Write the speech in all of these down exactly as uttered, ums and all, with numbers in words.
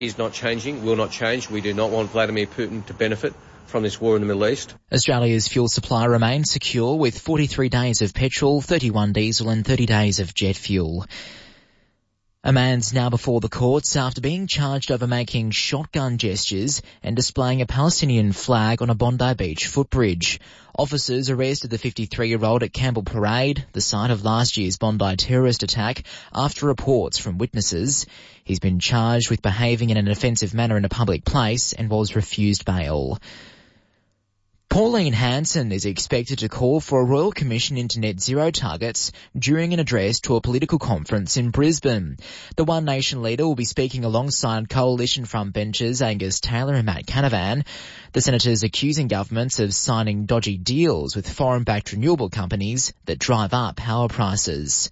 is not changing, will not change. We do not want Vladimir Putin to benefit from this war in the Middle East. Australia's fuel supply remains secure with forty-three days of petrol, thirty-one diesel and thirty days of jet fuel. A man's now before the courts after being charged over making shotgun gestures and displaying a Palestinian flag on a Bondi Beach footbridge. Officers arrested the fifty-three-year-old at Campbell Parade, the site of last year's Bondi terrorist attack, after reports from witnesses. He's been charged with behaving in an offensive manner in a public place and was refused bail. Pauline Hanson is expected to call for a Royal Commission into net zero targets during an address to a political conference in Brisbane. The One Nation leader will be speaking alongside coalition frontbenchers Angus Taylor and Matt Canavan. The senators accusing governments of signing dodgy deals with foreign-backed renewable companies that drive up power prices.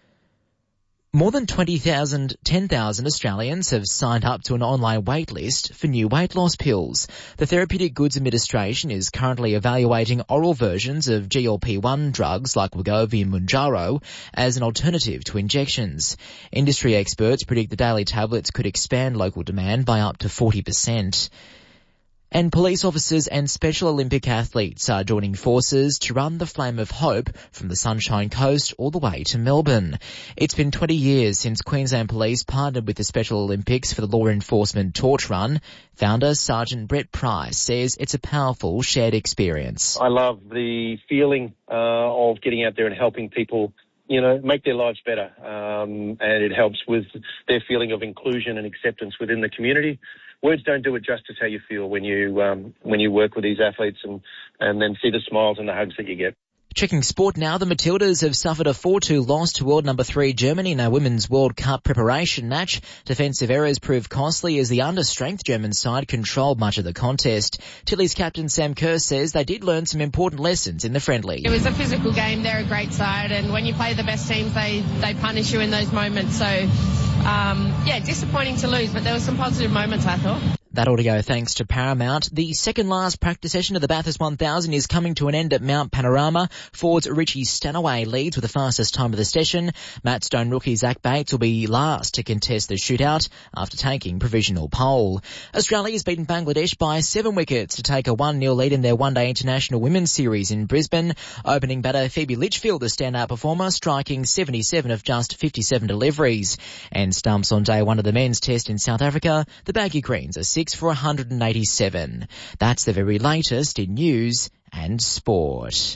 More than twenty thousand, ten thousand Australians have signed up to an online wait list for new weight loss pills. The Therapeutic Goods Administration is currently evaluating oral versions of G L P one drugs like Wegovy and Mounjaro as an alternative to injections. Industry experts predict the daily tablets could expand local demand by up to forty percent. And police officers and Special Olympic athletes are joining forces to run the Flame of Hope from the Sunshine Coast all the way to Melbourne. It's been twenty years since Queensland Police partnered with the Special Olympics for the law enforcement torch run. Founder Sergeant Brett Price says it's a powerful shared experience. I love the feeling uh, of getting out there and helping people, you know, make their lives better. Um, and it helps with their feeling of inclusion and acceptance within the community. Words don't do it justice how you feel when you um, when you work with these athletes and, and then see the smiles and the hugs that you get. Checking sport now, the Matildas have suffered a four two loss to world number three Germany in a Women's World Cup preparation match. Defensive errors proved costly as the understrength German side controlled much of the contest. Tilly's captain Sam Kerr says they did learn some important lessons in the friendly. It was a physical game, they're a great side, and when you play the best teams, they, they punish you in those moments. So, um, yeah, disappointing to lose, but there were some positive moments, I thought. That ought to go thanks to Paramount. The second last practice session of the Bathurst one thousand is coming to an end at Mount Panorama. Ford's Richie Stanaway leads with the fastest time of the session. Matt Stone rookie Zach Bates will be last to contest the shootout after taking provisional pole. Australia has beaten Bangladesh by seven wickets to take a one nil lead in their one-day international women's series in Brisbane. Opening batter Phoebe Litchfield, the standout performer, striking seventy-seven of just fifty-seven deliveries. And stumps on day one of the men's test in South Africa. The Baggy Greens are six for one hundred eighty-seven. That's the very latest in news and sport.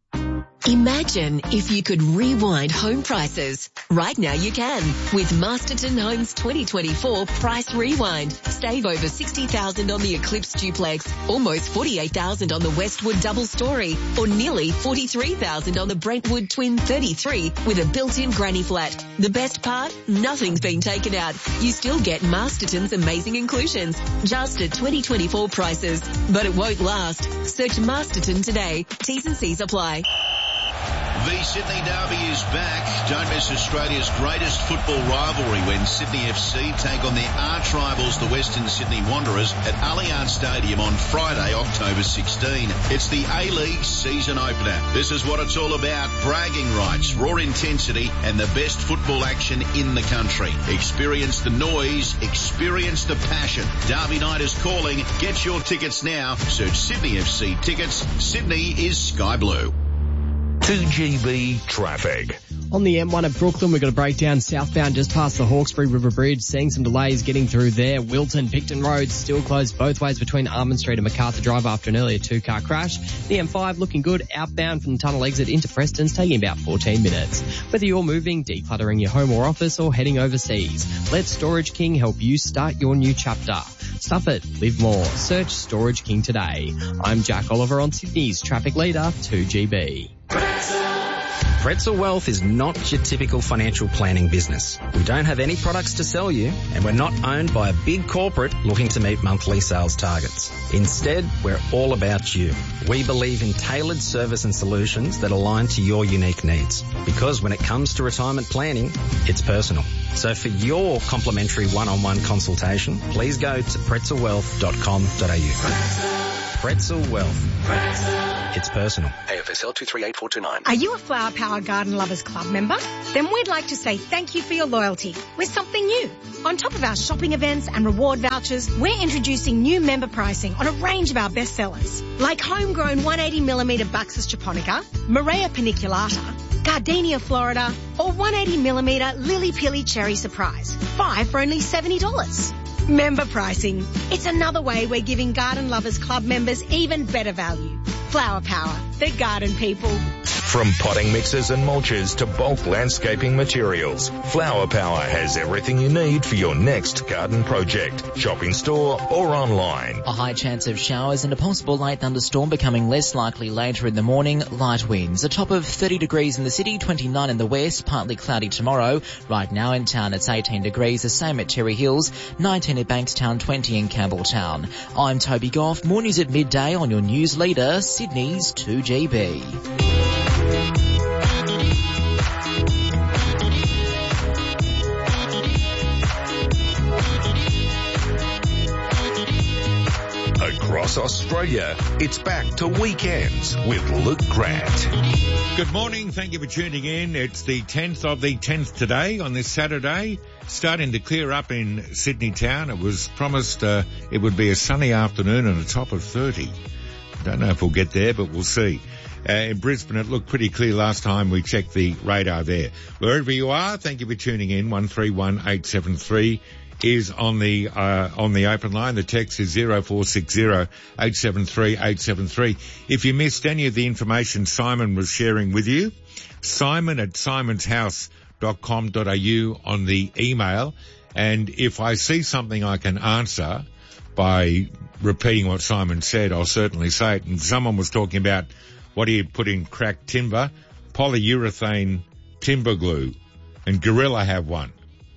Imagine if you could rewind home prices. Right now you can with Masterton Homes twenty twenty-four Price Rewind. Save over sixty thousand dollars on the Eclipse Duplex, almost forty-eight thousand dollars on the Westwood Double Story, or nearly forty-three thousand dollars on the Brentwood Twin thirty-three with a built-in granny flat. The best part? Nothing's been taken out. You still get Masterton's amazing inclusions, just at twenty twenty-four prices. But it won't last. Search Masterton today. T's and C's apply. The Sydney Derby is back. Don't miss Australia's greatest football rivalry when Sydney F C take on their arch rivals, the Western Sydney Wanderers, at Allianz Stadium on Friday, October sixteenth. It's the A-League season opener. This is what it's all about. Bragging rights, raw intensity, and the best football action in the country. Experience the noise, experience the passion. Derby night is calling. Get your tickets now. Search Sydney F C tickets. Sydney is sky blue. two G B traffic. On the M one at Brooklyn, we've got a breakdown southbound just past the Hawkesbury River Bridge. Seeing some delays getting through there. Wilton, Picton Roads still closed both ways between Armand Street and MacArthur Drive after an earlier two-car crash. The M five looking good outbound from the tunnel exit into Preston's, taking about fourteen minutes. Whether you're moving, decluttering your home or office, or heading overseas, let Storage King help you start your new chapter. Stuff it, live more. Search Storage King today. I'm Jack Oliver on Sydney's traffic leader, two G B. Pretzel Wealth is not your typical financial planning business. We don't have any products to sell you, and we're not owned by a big corporate looking to meet monthly sales targets. Instead, we're all about you. We believe in tailored service and solutions that align to your unique needs. Because when it comes to retirement planning, it's personal. So for your complimentary one-on-one consultation, please go to pretzel wealth dot com dot a u. Pretzel Wealth. Pretzel. It's personal. A F S L two three eight four two nine. Are you a Flower Power Garden Lovers Club member? Then we'd like to say thank you for your loyalty with something new. On top of our shopping events and reward vouchers, we're introducing new member pricing on a range of our best sellers, like homegrown one hundred eighty millimetre Buxus japonica, Morea paniculata, Gardenia Florida, or one hundred eighty millimetre Lily Pilly Cherry Surprise. Five for only seventy dollars. Member pricing. It's another way we're giving Garden Lovers Club members even better value. Flower Power, the garden people. From potting mixes and mulches to bulk landscaping materials, Flower Power has everything you need for your next garden project. Shop in store or online. A high chance of showers and a possible light thunderstorm becoming less likely later in the morning. Light winds. A top of thirty degrees in the city, twenty-nine in the west, partly cloudy tomorrow. Right now in town it's eighteen degrees, the same at Terry Hills, nineteen at Bankstown, twenty in Campbelltown. I'm Toby Goff. More news at midday on your news leader, Sydney's two G B. Across Australia, it's back to Weekends with Luke Grant. Good morning. Thank you for tuning in. It's the tenth of the tenth today on this Saturday. Starting to clear up in Sydney town. It was promised uh, it would be a sunny afternoon and a top of thirty. Don't know if we'll get there, but we'll see. Uh, in Brisbane, it looked pretty clear last time we checked the radar there. Wherever you are, thank you for tuning in. one three one eight seven three is on the uh, on the open line. The text is zero four six zero eight seven three eight seven three. If you missed any of the information Simon was sharing with you, Simon at simons house dot com dot a u on the email. And if I see something I can answer by repeating what Simon said, I'll certainly say it. And someone was talking about what do you put in cracked timber? Polyurethane timber glue. And Gorilla have one.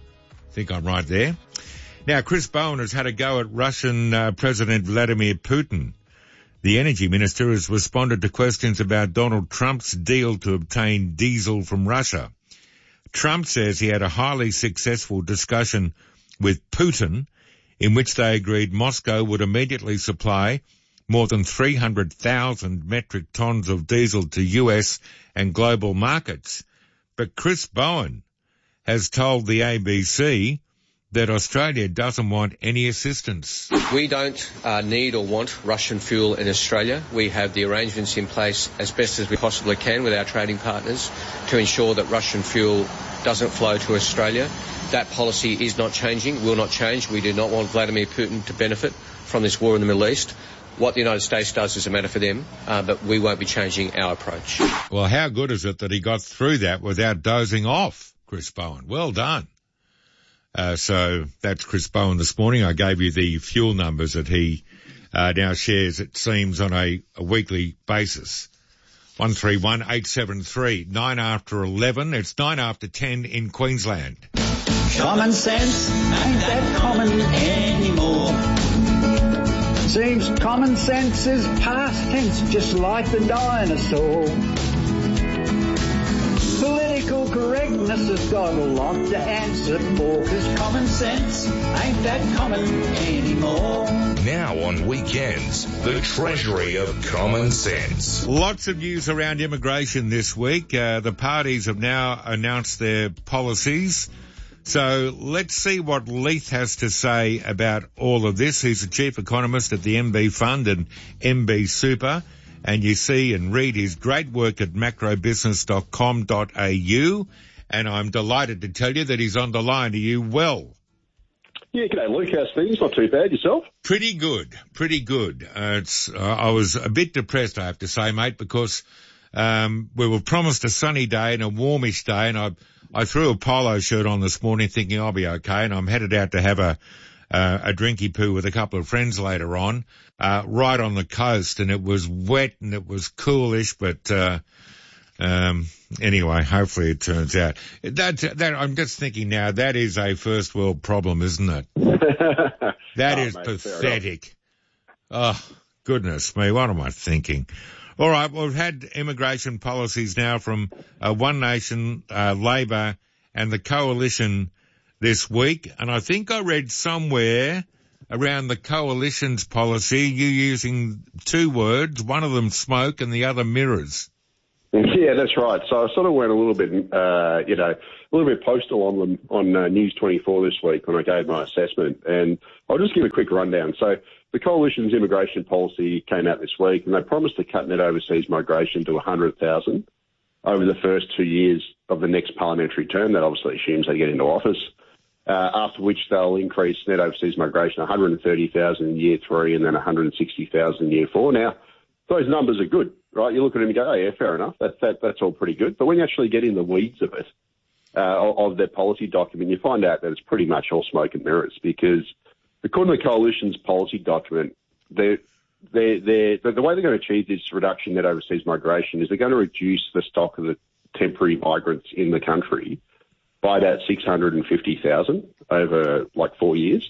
I think I'm right there. Now, Chris Bowen has had a go at Russian uh, President Vladimir Putin. The energy minister has responded to questions about Donald Trump's deal to obtain diesel from Russia. Trump says he had a highly successful discussion with Putin in which they agreed Moscow would immediately supply more than three hundred thousand metric tons of diesel to U S and global markets. But Chris Bowen has told the A B C that Australia doesn't want any assistance. We don't uh, need or want Russian fuel in Australia. We have the arrangements in place as best as we possibly can with our trading partners to ensure that Russian fuel doesn't flow to Australia. That policy is not changing, will not change. We do not want Vladimir Putin to benefit from this war in the Middle East. What the United States does is a matter for them, uh, but we won't be changing our approach. Well, how good is it that he got through that without dozing off, Chris Bowen? Well done. Uh, so that's Chris Bowen this morning. I gave you the fuel numbers that he uh, now shares, it seems, on a, a weekly basis. one three one eight seven three, nine after eleven. It's nine after ten in Queensland. Common sense ain't that common anymore. Seems common sense is past tense, just like the dinosaur. Political correctness has got a lot to answer for, 'cause common sense ain't that common anymore. Now on Weekends, the Treasury of Common Sense. Lots of news around immigration this week. Uh, the parties have now announced their policies. So let's see what Leith has to say about all of this. He's the chief economist at the M B Fund and M B Super. And you see and read his great work at macro business dot com dot a u. And I'm delighted to tell you that he's on the line. Are you well? Yeah, g'day, Luke. How's things? Not too bad. Yourself? Pretty good. Pretty good. Uh, it's, uh, I was a bit depressed, I have to say, mate, because um, we were promised a sunny day and a warmish day, and I I threw a polo shirt on this morning thinking I'll be okay, and I'm headed out to have a uh, a drinky poo with a couple of friends later on, uh, right on the coast, and it was wet and it was coolish, but uh, um, anyway, hopefully it turns out. That, that, I'm just thinking now, that is a first world problem, isn't it? That oh, is mate, pathetic. Oh, goodness me, what am I thinking? All right, well, we've had immigration policies now from uh, One Nation, uh, Labor, and the Coalition this week, and I think I read somewhere around the coalition's policy. You using two words, one of them smoke and the other mirrors. Yeah, that's right. So I sort of went a little bit, uh, you know, a little bit postal on them on uh, News twenty-four this week when I gave my assessment. And I'll just give a quick rundown. So the coalition's immigration policy came out this week, and they promised to cut net overseas migration to one hundred thousand over the first two years of the next parliamentary term. That obviously assumes they get into office, uh, after which they'll increase net overseas migration one hundred thirty thousand in year three and then one hundred sixty thousand in year four. Now, those numbers are good, right? You look at them and go, oh, yeah, fair enough. That, that, that's all pretty good. But when you actually get in the weeds of it, uh, of their policy document, you find out that it's pretty much all smoke and mirrors, because according to the coalition's policy document, they're, they're, they're, the way they're going to achieve this reduction in net overseas migration is they're going to reduce the stock of the temporary migrants in the country by about six hundred fifty thousand over like four years,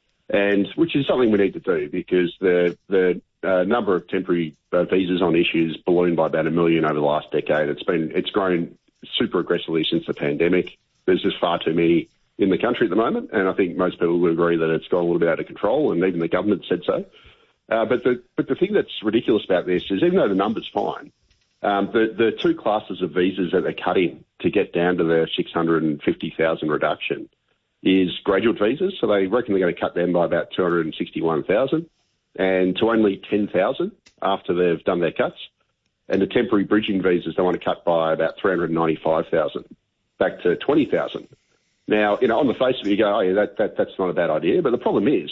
and which is something we need to do because the the uh, number of temporary uh, visas on issues ballooned by about a million over the last decade. It's been it's grown super aggressively since the pandemic. There's just far too many in the country at the moment, and I think most people would agree that it's gone a little bit out of control, and even the government said so. Uh, but the but the thing that's ridiculous about this is, even though the number's fine, um, the the two classes of visas that they're cutting to get down to the six hundred fifty thousand reduction is graduate visas. So they reckon they're going to cut them by about two hundred sixty-one thousand, and to only ten thousand after they've done their cuts. And the temporary bridging visas they want to cut by about three hundred ninety-five thousand, back to twenty thousand. Now, you know, on the face of it, you go, oh yeah, that, that that's not a bad idea. But the problem is,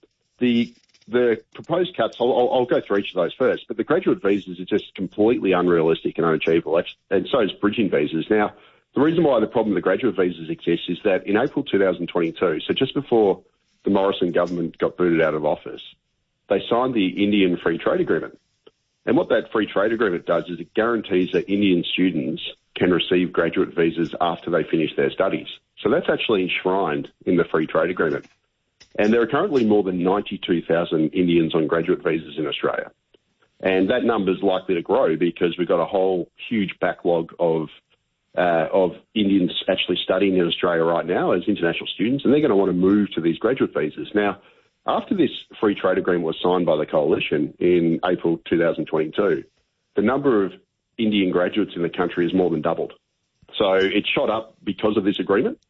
the the proposed cuts, I'll, I'll, I'll go through each of those first, but the graduate visas are just completely unrealistic and unachievable, and so is bridging visas. Now, the reason why the problem with the graduate visas exists is that in April two thousand twenty-two, so just before the Morrison government got booted out of office, they signed the Indian Free Trade Agreement. And what that free trade agreement does is it guarantees that Indian students can receive graduate visas after they finish their studies. So that's actually enshrined in the free trade agreement. And there are currently more than ninety-two thousand Indians on graduate visas in Australia. And that number is likely to grow because we've got a whole huge backlog of uh, of Indians actually studying in Australia right now as international students, and they're going to want to move to these graduate visas. Now, after this free trade agreement was signed by the coalition in April two thousand twenty-two, the number of Indian graduates in the country has more than doubled. So it shot up because of this agreement.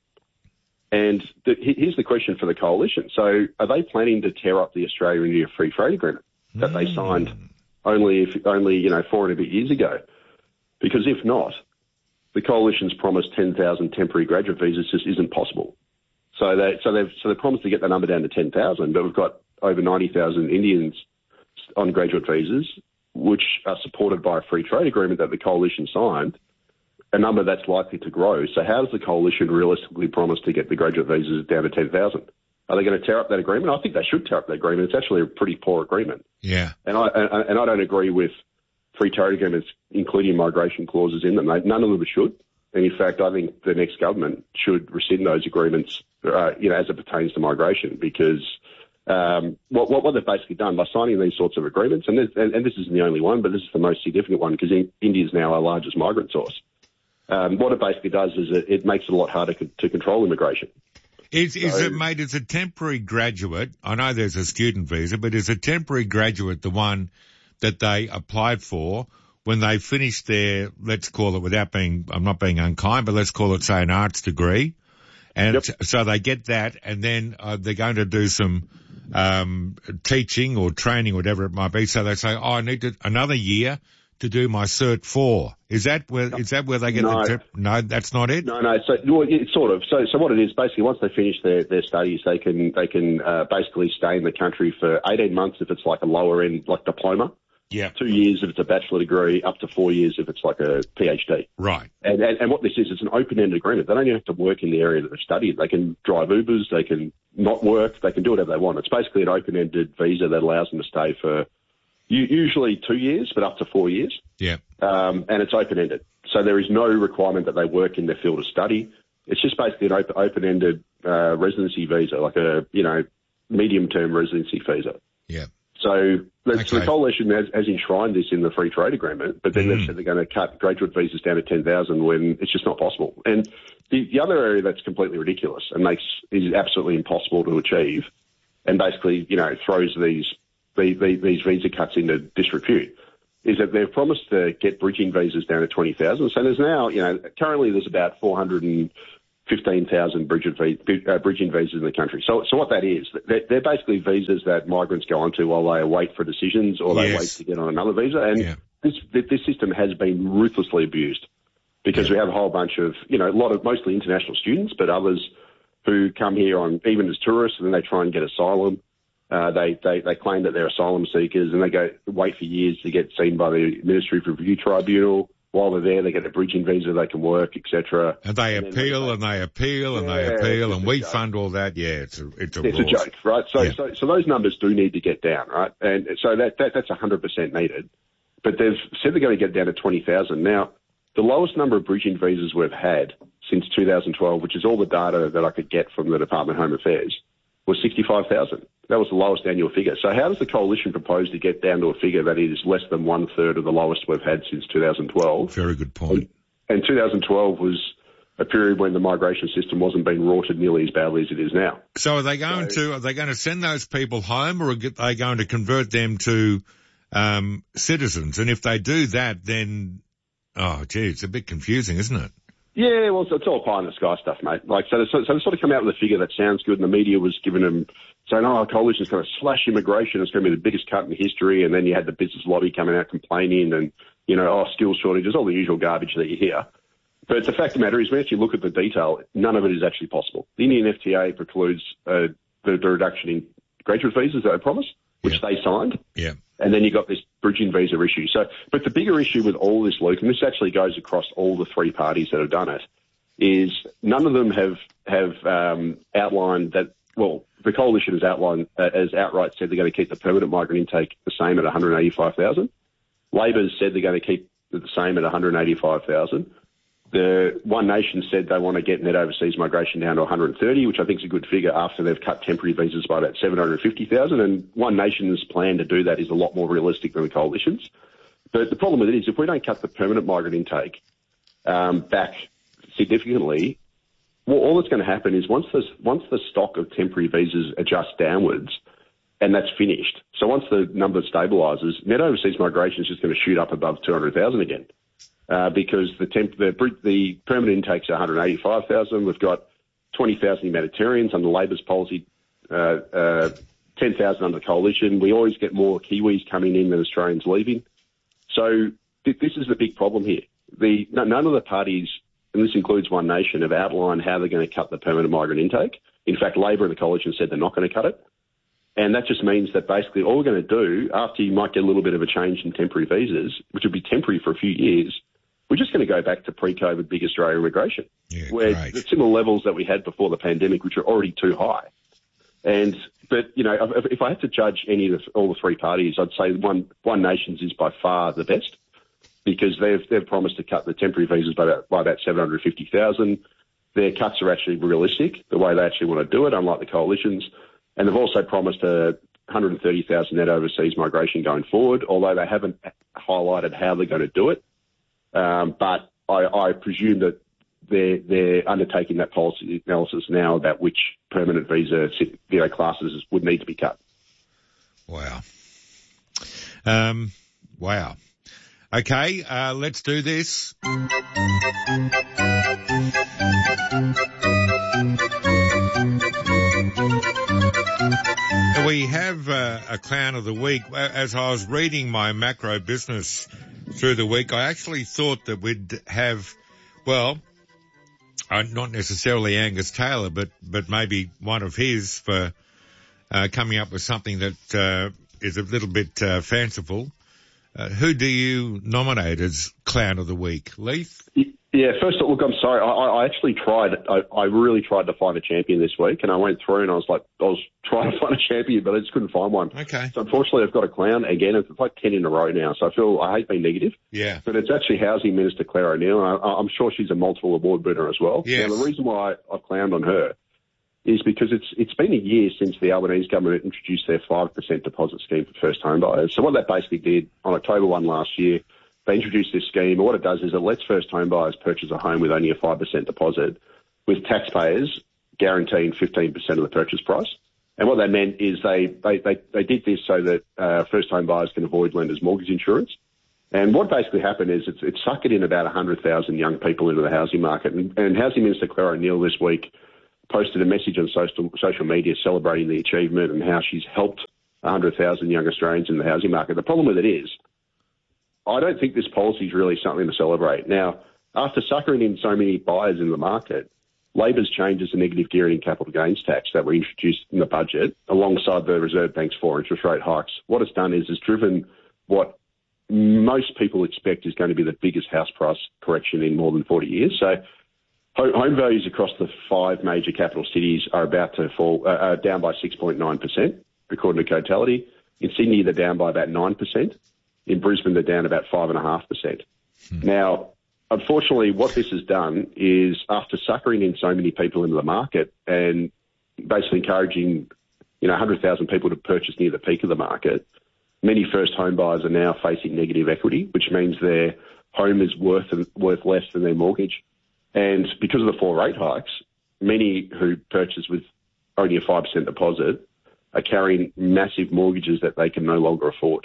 And the, here's the question for the coalition. So are they planning to tear up the Australia-India Free Trade Agreement that they signed only, if, only you know, four and a bit years ago? Because if not, the coalition's promised ten thousand temporary graduate visas just isn't possible. So they so they've so they promised to get the number down to ten thousand, but we've got over ninety thousand Indians on graduate visas, which are supported by a free trade agreement that the coalition signed, a number that's likely to grow. So how does the coalition realistically promise to get the graduate visas down to ten thousand? Are they going to tear up that agreement? I think they should tear up that agreement. It's actually a pretty poor agreement. Yeah. And I and, and I don't agree with free trade agreements including migration clauses in them. None of them should. And in fact, I think the next government should rescind those agreements, uh, you know, as it pertains to migration, because um, what, what, what they've basically done by signing these sorts of agreements, and this, and, and this isn't the only one, but this is the most significant one because India is now our largest migrant source. Um, what it basically does is it, it makes it a lot harder co- to control immigration. Is, is so, it, mate, is a temporary graduate, I know there's a student visa, but is a temporary graduate the one that they applied for when they finish their, let's call it, without being, I'm not being unkind, but let's call it, say, an arts degree. And yep. so they get that, and then uh, they're going to do some um, teaching or training, whatever it might be. So they say, oh, I need to, another year to do my Cert four. Is that where, is that where they get no. the tip? No, that's not it? No, no. So, well, it's sort of. So, so what it is, basically, once they finish their, their studies, they can, they can, uh, basically stay in the country for eighteen months if it's like a lower end, like diploma. Yeah. Two years if it's a bachelor degree, up to four years if it's like a PhD. Right. And, and, and what this is, it's an open-ended agreement. They don't even have to work in the area that they've studied. They can drive Ubers, they can not work, they can do whatever they want. It's basically an open-ended visa that allows them to stay for usually two years, but up to four years. Yeah. Um, and it's open-ended. So there is no requirement that they work in their field of study. It's just basically an open, open-ended uh, residency visa, like a, you know, medium-term residency visa. Yeah. So the, okay. so the coalition has, has enshrined this in the free trade agreement, but then mm. they've said they're going to cut graduate visas down to ten thousand when it's just not possible. And the, the other area that's completely ridiculous and makes is absolutely impossible to achieve and basically, you know, throws these these, these visa cuts into disrepute, is that they've promised to get bridging visas down to twenty thousand. So there's now, you know, currently there's about four hundred fifteen thousand bridging, uh, bridging visas in the country. So, so what that is, they're, they're basically visas that migrants go onto while they wait for decisions or they yes. wait to get on another visa. And yeah. this, this system has been ruthlessly abused because yeah. we have a whole bunch of, you know, a lot of mostly international students, but others who come here on even as tourists and then they try and get asylum. Uh, they, they, they claim that they're asylum seekers and they go wait for years to get seen by the Administrative Review Tribunal. While they're there, they get a bridging visa, they can work, et cetera. And they and appeal they, and they appeal and yeah, they appeal and we fund all that. Yeah, it's a it's a it's a joke, right? So, yeah. so so those numbers do need to get down, right? And so that, that that's one hundred percent needed. But they've said they're going to get down to twenty thousand. Now, the lowest number of bridging visas we've had since two thousand twelve, which is all the data that I could get from the Department of Home Affairs, was sixty-five thousand. That was the lowest annual figure. So how does the coalition propose to get down to a figure that is less than one third of the lowest we've had since two thousand twelve? Very good point. And, and two thousand twelve was a period when the migration system wasn't being rorted nearly as badly as it is now. So are they going so, to are they going to send those people home, or are they going to convert them to um, citizens? And if they do that, then oh, gee, it's a bit confusing, isn't it? Yeah, well, it's, it's all pie in the sky stuff, mate. Like, so, so, so they sort of come out with a figure that sounds good, and the media was giving them saying, "Oh, our coalition's going to slash immigration. It's going to be the biggest cut in history." And then you had the business lobby coming out complaining, and you know, oh, skills shortages, all the usual garbage that you hear. But the fact of the matter is, when you actually look at the detail, none of it is actually possible. The Indian F T A precludes uh, the, the reduction in graduate visas that they promised, which yeah. they signed. Yeah. And then you got this bridging visa issue. So, but the bigger issue with all this, Luke, and this actually goes across all the three parties that have done it, is none of them have have um, outlined that. Well, the coalition has outlined uh, as outright said they're going to keep the permanent migrant intake the same at one hundred eighty-five thousand. Labor's said they're going to keep it the same at one hundred eighty-five thousand. The One Nation said they want to get net overseas migration down to one hundred thirty, which I think is a good figure after they've cut temporary visas by about seven hundred fifty thousand. And One Nation's plan to do that is a lot more realistic than the coalition's. But the problem with it is if we don't cut the permanent migrant intake um, back significantly, well, all that's going to happen is once the, once the stock of temporary visas adjusts downwards, and that's finished, so once the number stabilises, net overseas migration is just going to shoot up above two hundred thousand again. Uh, because the, temp, the the permanent intake's one hundred eighty-five thousand. We've got twenty thousand humanitarians under Labor's policy, uh, uh, ten thousand under the coalition. We always get more Kiwis coming in than Australians leaving. So th- this is the big problem here. The none of the parties, and this includes One Nation, have outlined how they're going to cut the permanent migrant intake. In fact, Labor and the coalition said they're not going to cut it. And that just means that basically all we're going to do, after you might get a little bit of a change in temporary visas, which will be temporary for a few years, we're just going to go back to pre-COVID big Australia immigration, yeah, where great. the similar levels that we had before the pandemic, which are already too high. And but you know, if, if I had to judge any of the, all the three parties, I'd say One One Nation's is by far the best because they've they've promised to cut the temporary visas by about, by about seven hundred fifty thousand. Their cuts are actually realistic, the way they actually want to do it, unlike the coalitions, and they've also promised a one hundred thirty thousand net overseas migration going forward, although they haven't highlighted how they're going to do it. Um, but I, I presume that they're, they're undertaking that policy analysis now about which permanent visa you know, classes would need to be cut. Wow. Um, wow. Okay, uh, let's do this. We have uh, a clown of the week. As I was reading my macro business through the week, I actually thought that we'd have, well, uh, not necessarily Angus Taylor, but, but maybe one of his for uh, coming up with something that uh, is a little bit uh, fanciful. Uh, who do you nominate as clown of the week? Leith? Yeah, first of all, look, I'm sorry. I, I actually tried, I, I really tried to find a champion this week, and I went through and I was like, I was trying to find a champion, but I just couldn't find one. Okay. So unfortunately, I've got a clown. Again, it's like ten in a row now, so I feel, I hate being negative. Yeah. But it's actually Housing Minister Claire O'Neil. I, I'm sure she's a multiple award winner as well. Yes. Now, the reason why I've clowned on her is because it's it's been a year since the Albanese government introduced their five percent deposit scheme for first home buyers. So what that basically did on October first last year, they introduced this scheme, and what it does is it lets first home buyers purchase a home with only a five percent deposit, with taxpayers guaranteeing fifteen percent of the purchase price. And what that meant is they, they, they, they did this so that uh, first home buyers can avoid lenders' mortgage insurance. And what basically happened is it's, it's suckered in about one hundred thousand young people into the housing market. And, and Housing Minister Claire O'Neil this week posted a message on social, social media celebrating the achievement and how she's helped one hundred thousand young Australians in the housing market. The problem with it is I don't think this policy is really something to celebrate. Now, after suckering in so many buyers in the market, Labor's changes the negative gearing and capital gains tax that were introduced in the budget alongside the Reserve Bank's four interest rate hikes. What it's done is it's driven what most people expect is going to be the biggest house price correction in more than forty years. So home values across the five major capital cities are about to fall, uh, are down by six point nine percent, according to Cotality. In Sydney, they're down by about nine percent. In Brisbane, they're down about five point five percent. Hmm. Now, unfortunately, what this has done is after suckering in so many people into the market and basically encouraging, you know, one hundred thousand people to purchase near the peak of the market, many first home buyers are now facing negative equity, which means their home is worth worth less than their mortgage. And because of the four rate hikes, many who purchase with only a five percent deposit are carrying massive mortgages that they can no longer afford.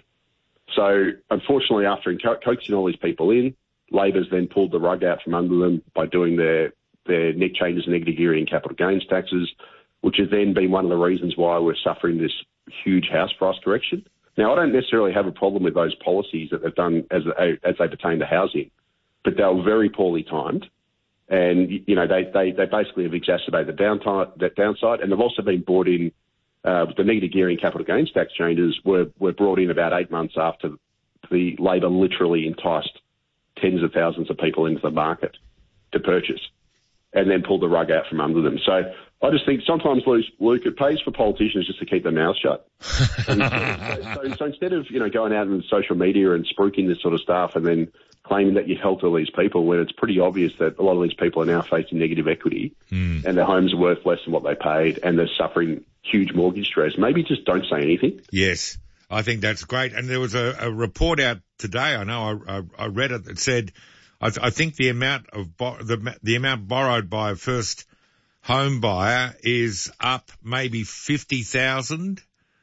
So, unfortunately, after coaxing all these people in, Labor's then pulled the rug out from under them by doing their, their net changes in negative gearing and capital gains taxes, which has then been one of the reasons why we're suffering this huge house price correction. Now, I don't necessarily have a problem with those policies that they've done as, as they pertain to housing, but they were very poorly timed. And, you know, they, they, they basically have exacerbated the downside, that downside, and they've also been brought in, uh, the negative gearing capital gains tax changes were, were brought in about eight months after the Labor literally enticed tens of thousands of people into the market to purchase and then pulled the rug out from under them. So I just think sometimes, Luke, it pays for politicians just to keep their mouths shut. and so, so, so instead of, you know, going out on social media and spruiking this sort of stuff and then claiming that you've helped all these people when it's pretty obvious that a lot of these people are now facing negative equity mm. and their homes are worth less than what they paid and they're suffering huge mortgage stress, maybe just don't say anything. Yes, I think that's great. And there was a, a report out today, I know I, I, I read it, that said I, th- I think the amount of bo- the, the amount borrowed by a first home buyer is up maybe fifty thousand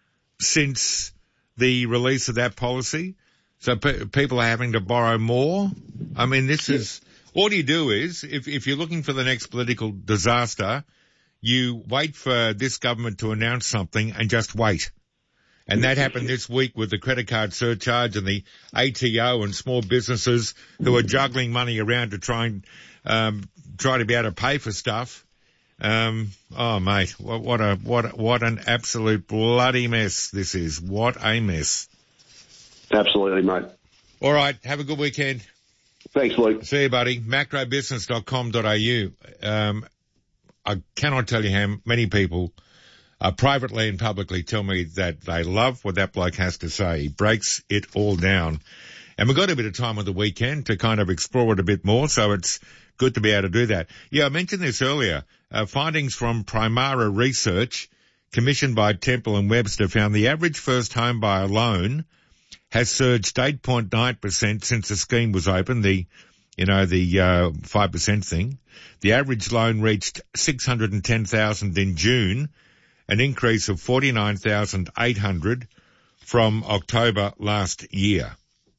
since the release of that policy. So pe- people are having to borrow more. I mean, this yeah. is, all you do is, if, if you're looking for the next political disaster, you wait for this government to announce something and just wait. And that happened this week with the credit card surcharge and the A T O and small businesses who are juggling money around to try and, um, try to be able to pay for stuff. Um, oh mate, what, what a, what, what an absolute bloody mess this is. What a mess. Absolutely, mate. All right. Have a good weekend. Thanks, Luke. See you, buddy. macro business dot com dot a u. Um, I cannot tell you how many people uh, privately and publicly tell me that they love what that bloke has to say. He breaks it all down. And we've got a bit of time on the weekend to kind of explore it a bit more, so it's good to be able to do that. Yeah, I mentioned this earlier. Uh, findings from Primara Research, commissioned by Temple and Webster, found the average first home buyer loan has surged eight point nine percent since the scheme was opened, the, you know, the uh, five percent thing. The average loan reached six hundred ten thousand in June, an increase of forty-nine thousand eight hundred from October last year.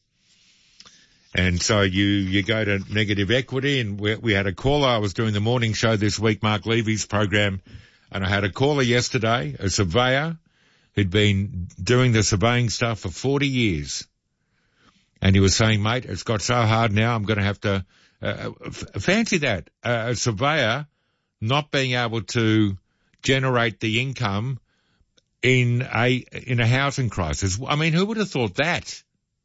And so you, you go to negative equity, and we, we had a caller. I was doing the morning show this week, Mark Levy's program, and I had a caller yesterday, a surveyor, who'd been doing the surveying stuff for forty years. And he was saying, mate, it's got so hard now, I'm going to have to, uh, f- fancy that, uh, a surveyor not being able to generate the income in a, in a housing crisis. I mean, who would have thought that?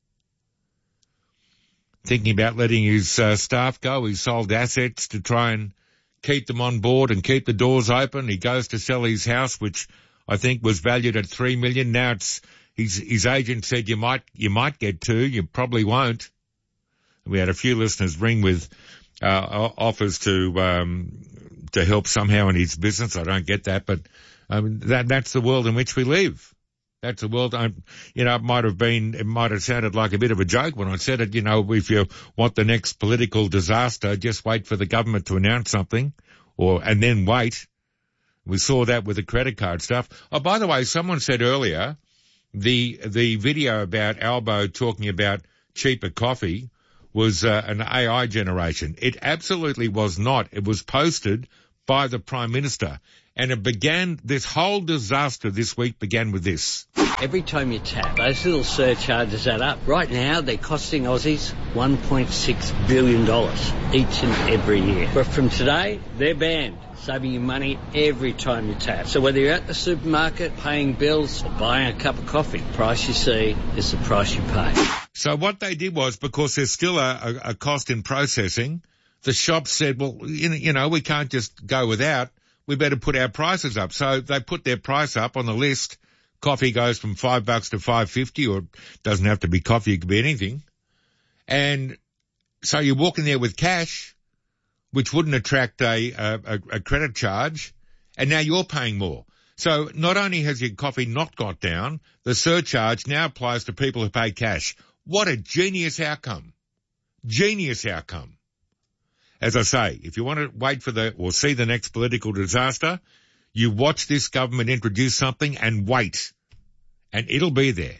Thinking about letting his uh, staff go, he sold assets to try and keep them on board and keep the doors open. He goes to sell his house, which I think was valued at three million. Now it's, his, his agent said you might, you might get two, you probably won't. We had a few listeners ring with, uh, offers to, um, to help somehow in his business. I don't get that, but, um, that, that's the world in which we live. That's the world. I, you know, it might have been, it might have sounded like a bit of a joke when I said it. You know, if you want the next political disaster, just wait for the government to announce something or, and then wait. We saw that with the credit card stuff. Oh, by the way, someone said earlier, the the video about Albo talking about cheaper coffee was uh, an A I generation. It absolutely was not. It was posted by the Prime Minister. And it began, this whole disaster this week began with this. Every time you tap, those little surcharges add up. Right now, they're costing Aussies one point six billion dollars each and every year. But from today, they're banned, saving you money every time you tap. So whether you're at the supermarket, paying bills, or buying a cup of coffee, the price you see is the price you pay. So what they did was, because there's still a, a, a cost in processing, the shops said, well, you know, we can't just go without. We better put our prices up. So they put their price up on the list. Coffee goes from five bucks to five fifty, or it doesn't have to be coffee, it could be anything. And so you walk in there with cash, which wouldn't attract a, a, a credit charge, and now you're paying more. So not only has your coffee not got down, the surcharge now applies to people who pay cash. What a genius outcome. Genius outcome. As I say, if you want to wait for the, or see the next political disaster, you watch this government introduce something and wait. And it'll be there.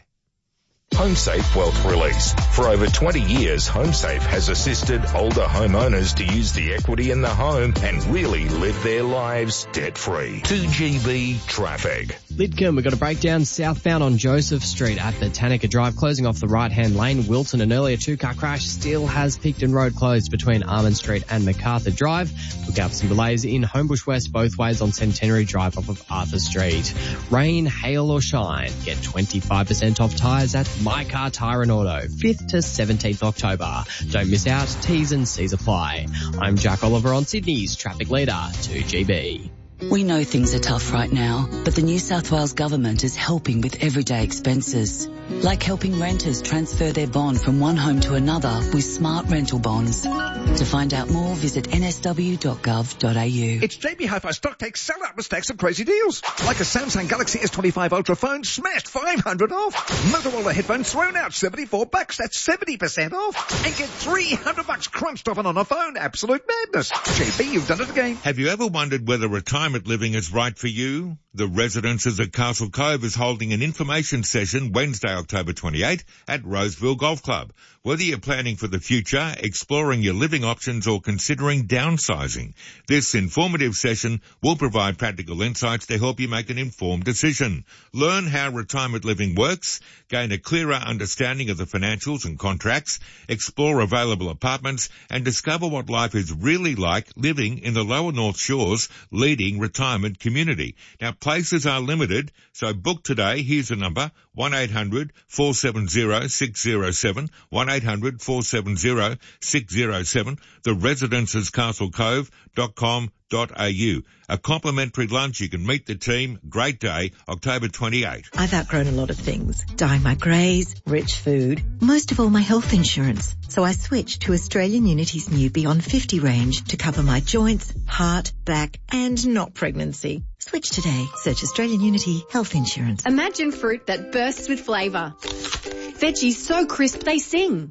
HomeSafe Wealth Release. For over twenty years, HomeSafe has assisted older homeowners to use the equity in the home and really live their lives debt-free. two G B traffic. Lidcombe, we've got a breakdown southbound on Joseph Street at Botanica Drive, closing off the right-hand lane. Wilton, an earlier two-car crash, still has Picton Road closed between Armand Street and MacArthur Drive. Look out for some delays in Homebush West both ways on Centenary Drive off of Arthur Street. Rain, hail or shine, get twenty-five percent off tyres at My Car Tyre and Auto, fifth to seventeenth October. Don't miss out, T's and C's apply. I'm Jack Oliver on Sydney's Traffic Leader, two G B. We know things are tough right now, but the New South Wales Government is helping with everyday expenses, like helping renters transfer their bond from one home to another with smart rental bonds. To find out more, visit n s w dot gov dot a u. It's J B Hi-Fi Stock Take sell-out with stacks of crazy deals. Like a Samsung Galaxy S twenty-five Ultra phone smashed five hundred off. Motorola headphones thrown out seventy-four bucks. That's seventy percent off. And get three hundred bucks crunched off and on a phone. Absolute madness. J B, you've done it again. Have you ever wondered whether retirement living is right for you? The Residences at Castle Cove is holding an information session Wednesday, October twenty-eighth at Roseville Golf Club. Whether you're planning for the future, exploring your living options or considering downsizing, this informative session will provide practical insights to help you make an informed decision. Learn how retirement living works, gain a clearer understanding of the financials and contracts, explore available apartments and discover what life is really like living in the Lower North Shore's leading retirement community. Now, places are limited, so book today. Here's the number, one eight hundred four seven zero six zero seven, one eight hundred four seven zero six zero seven, the residences castle cove dot com dot a u. A complimentary lunch. You can meet the team. Great day, October twenty-eighth. I've outgrown a lot of things. Dyeing my greys, rich food, most of all my health insurance. So I switched to Australian Unity's new Beyond fifty range to cover my joints, heart, back and not pregnancy. Switch today. Search Australian Unity Health Insurance. Imagine fruit that bursts with flavour. Veggies so crisp they sing.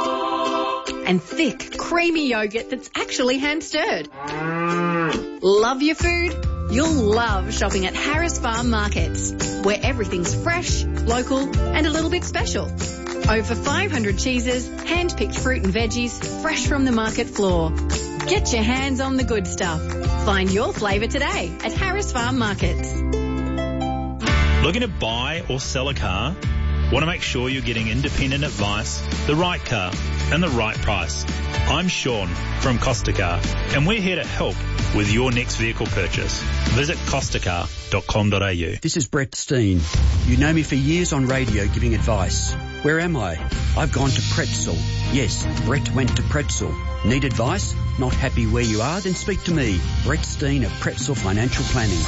And thick, creamy yogurt that's actually hand-stirred. Love your food? You'll love shopping at Harris Farm Markets, where everything's fresh, local and a little bit special. Over five hundred cheeses, hand-picked fruit and veggies, fresh from the market floor. Get your hands on the good stuff. Find your flavour today at Harris Farm Markets. Looking to buy or sell a car? Want to make sure you're getting independent advice, the right car, and the right price? I'm Sean from Costa Car, and we're here to help with your next vehicle purchase. Visit costa car dot com dot a u. This is Brett Steen. You know me for years on radio giving advice. Where am I? I've gone to Pretzel. Yes, Brett went to Pretzel. Need advice? Not happy where you are? Then speak to me, Brett Steen of Pretzel Financial Planning.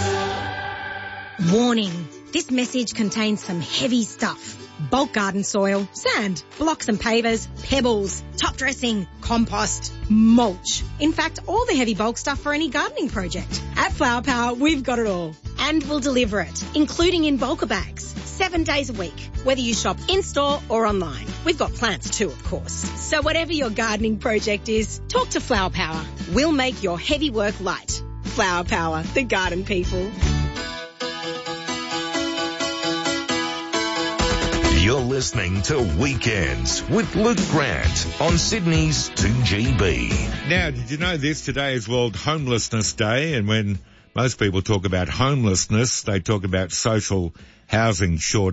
Warning. This message contains some heavy stuff. Bulk garden soil, sand, blocks and pavers, pebbles, top dressing, compost, mulch. In fact, all the heavy bulk stuff for any gardening project. At Flower Power, we've got it all. And we'll deliver it, including in bulker bags, seven days a week, whether you shop in-store or online. We've got plants too, of course. So whatever your gardening project is, talk to Flower Power. We'll make your heavy work light. Flower Power, the garden people. You're listening to Weekends with Luke Grant on Sydney's two G B. Now, did you know this? Today is World Homelessness Day, and when most people talk about homelessness, they talk about social housing shortage.